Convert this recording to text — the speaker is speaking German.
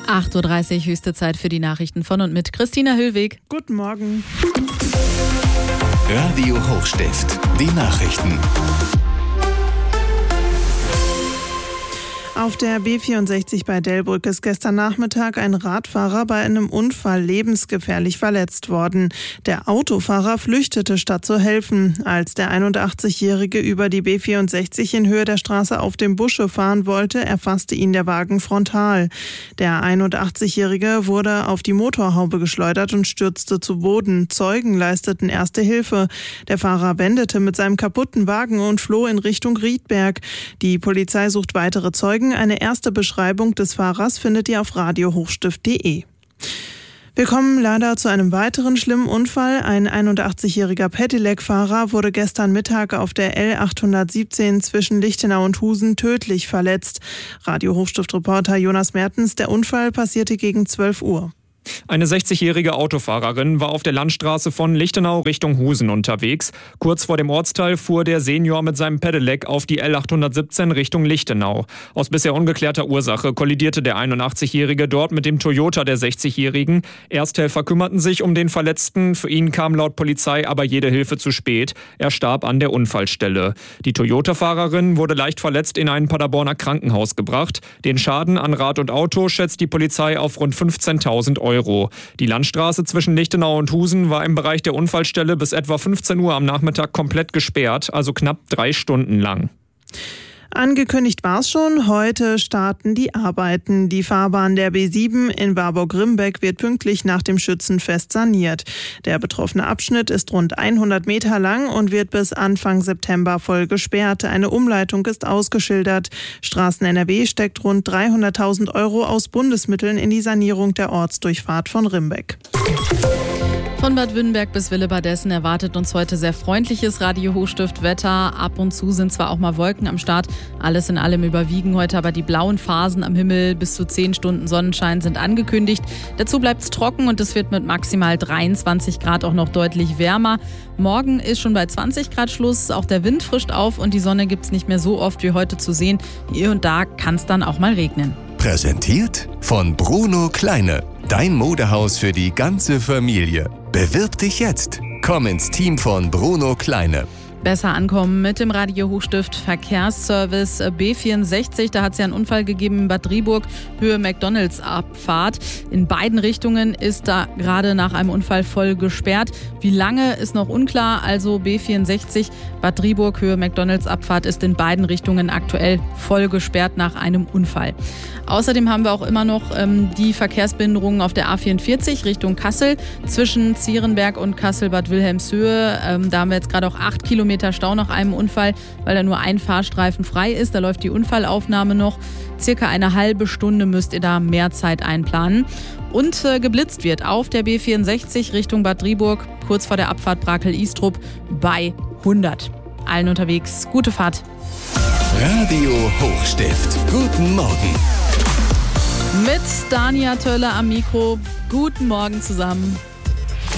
8:30 Uhr, höchste Zeit für die Nachrichten von und mit Christina Hüllweg. Guten Morgen. Radio Hochstift, die Nachrichten. Auf der B64 bei Delbrück ist gestern Nachmittag ein Radfahrer bei einem Unfall lebensgefährlich verletzt worden. Der Autofahrer flüchtete, statt zu helfen. Als der 81-Jährige über die B64 in Höhe der Straße auf dem Busche fahren wollte, erfasste ihn der Wagen frontal. Der 81-Jährige wurde auf die Motorhaube geschleudert und stürzte zu Boden. Zeugen leisteten erste Hilfe. Der Fahrer wendete mit seinem kaputten Wagen und floh in Richtung Riedberg. Die Polizei sucht weitere Zeugen. Eine erste Beschreibung des Fahrers findet ihr auf radiohochstift.de. Wir kommen leider zu einem weiteren schlimmen Unfall. Ein 81-jähriger Pedelec-Fahrer wurde gestern Mittag auf der L817 zwischen Lichtenau und Husen tödlich verletzt. Radio Hochstift-Reporter Jonas Mertens, der Unfall passierte gegen 12 Uhr. Eine 60-jährige Autofahrerin war auf der Landstraße von Lichtenau Richtung Husen unterwegs. Kurz vor dem Ortsteil fuhr der Senior mit seinem Pedelec auf die L817 Richtung Lichtenau. Aus bisher ungeklärter Ursache kollidierte der 81-Jährige dort mit dem Toyota der 60-Jährigen. Ersthelfer kümmerten sich um den Verletzten. Für ihn kam laut Polizei aber jede Hilfe zu spät. Er starb an der Unfallstelle. Die Toyota-Fahrerin wurde leicht verletzt in ein Paderborner Krankenhaus gebracht. Den Schaden an Rad und Auto schätzt die Polizei auf rund 15.000 €. Die Landstraße zwischen Lichtenau und Husen war im Bereich der Unfallstelle bis etwa 15 Uhr am Nachmittag komplett gesperrt, also knapp 3 Stunden lang. Angekündigt war es schon, heute starten die Arbeiten. Die Fahrbahn der B7 in Warburg-Rimbeck wird pünktlich nach dem Schützenfest saniert. Der betroffene Abschnitt ist rund 100 Meter lang und wird bis Anfang September voll gesperrt. Eine Umleitung ist ausgeschildert. Straßen NRW steckt rund 300.000 € aus Bundesmitteln in die Sanierung der Ortsdurchfahrt von Rimbeck. Von Bad Wünnenberg bis Willebadessen erwartet uns heute sehr freundliches Radio Hochstift-Wetter. Ab und zu sind zwar auch mal Wolken am Start, alles in allem überwiegen heute aber die blauen Phasen am Himmel. Bis zu 10 Stunden Sonnenschein sind angekündigt. Dazu bleibt es trocken und es wird mit maximal 23 Grad auch noch deutlich wärmer. Morgen ist schon bei 20 Grad Schluss, auch der Wind frischt auf und die Sonne gibt es nicht mehr so oft wie heute zu sehen. Hier und da kann es dann auch mal regnen. Präsentiert von Bruno Kleine, dein Modehaus für die ganze Familie. Bewirb dich jetzt. Komm ins Team von Bruno Kleine. Besser ankommen mit dem Radio Hochstift Verkehrsservice B64. Da hat es ja einen Unfall gegeben in Bad Driburg, Höhe McDonalds-Abfahrt. In beiden Richtungen ist da gerade nach einem Unfall voll gesperrt. Wie lange ist noch unklar. Also B64 Bad Driburg, Höhe McDonalds-Abfahrt ist in beiden Richtungen aktuell voll gesperrt nach einem Unfall. Außerdem haben wir auch immer noch die Verkehrsbehinderungen auf der A44 Richtung Kassel zwischen Zierenberg und Kassel-Bad Wilhelmshöhe. Da haben wir jetzt gerade auch 8 Kilometer Stau nach einem Unfall, weil da nur ein Fahrstreifen frei ist. Da läuft die Unfallaufnahme noch. Circa eine halbe Stunde müsst ihr da mehr Zeit einplanen. Und geblitzt wird auf der B64 Richtung Bad Driburg, kurz vor der Abfahrt Brakel-Istrup bei 100. Allen unterwegs, gute Fahrt. Radio Hochstift, guten Morgen. Mit Dania Töller am Mikro. Guten Morgen zusammen.